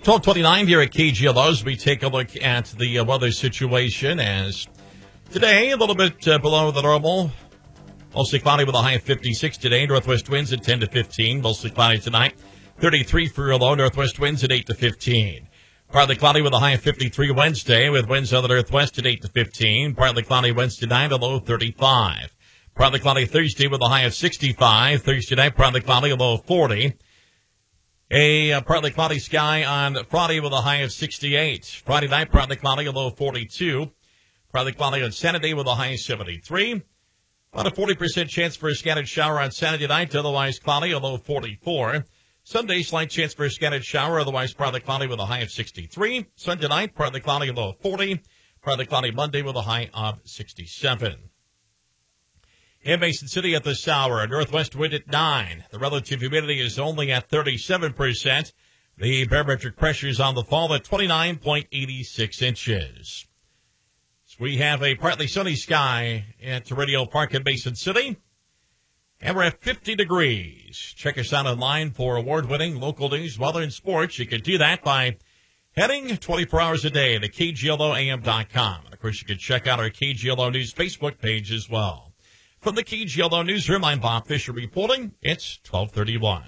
12:29 here at KGLO as we take a look at the weather situation. As today, a little bit below the normal. Mostly cloudy with a high of 56 today. Northwest winds at 10 to 15. Mostly cloudy tonight. 33 for your low. Northwest winds at 8 to 15. Partly cloudy with a high of 53 Wednesday, with winds out of the northwest at 8 to 15. Partly cloudy Wednesday night, a low of 35. Partly cloudy Thursday with a high of 65. Thursday night, partly cloudy, a low of 40. A partly cloudy sky on Friday with a high of 68. Friday night, partly cloudy, a low of 42. Partly cloudy on Saturday with a high of 73. About a 40% chance for a scattered shower on Saturday night, otherwise cloudy, a low of 44. Sunday, slight chance for a scattered shower, otherwise partly cloudy with a high of 63. Sunday night, partly cloudy, a low of 40. Partly cloudy Monday with a high of 67. In Mason City at this hour, northwest wind at 9. The relative humidity is only at 37%. The barometric pressure is on the fall at 29.86 inches. So we have a partly sunny sky at Radio Park in Mason City. And we're at 50 degrees. Check us out online for award-winning local news, weather, and sports. You can do that by heading 24 hours a day to KGLOAM.com. And, of course, you can check out our KGLO News Facebook page as well. From the KGLO Newsroom, I'm Bob Fisher reporting. It's 12:31.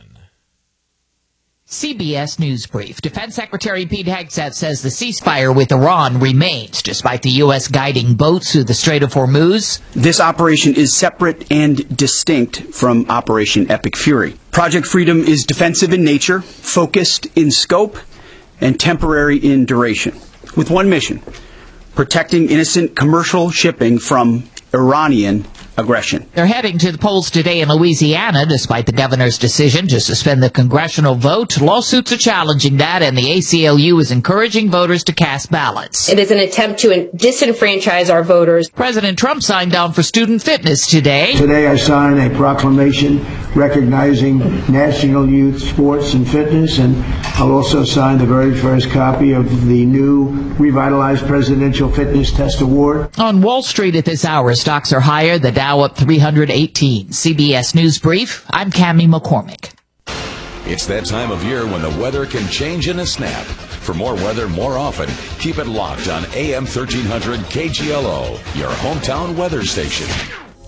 CBS News Brief. Defense Secretary Pete Hegseth says the ceasefire with Iran remains despite the U.S. guiding boats through the Strait of Hormuz. This operation is separate and distinct from Operation Epic Fury. Project Freedom is defensive in nature, focused in scope, and temporary in duration, with one mission: protecting innocent commercial shipping from Iranian aggression. They're heading to the polls today in Louisiana, despite the governor's decision to suspend the congressional vote. Lawsuits are challenging that, and the ACLU is encouraging voters to cast ballots. It is an attempt to disenfranchise our voters. President Trump signed on for student fitness today. Today I sign a proclamation recognizing National Youth Sports and Fitness, and I'll also sign the very first copy of the new revitalized Presidential Fitness Test Award. On Wall Street at this hour, stocks are higher. The Dow up 318. CBS News Brief. I'm Cammie McCormick. It's that time of year when the weather can change in a snap. For more weather more often, keep it locked on AM 1300 KGLO, your hometown weather station.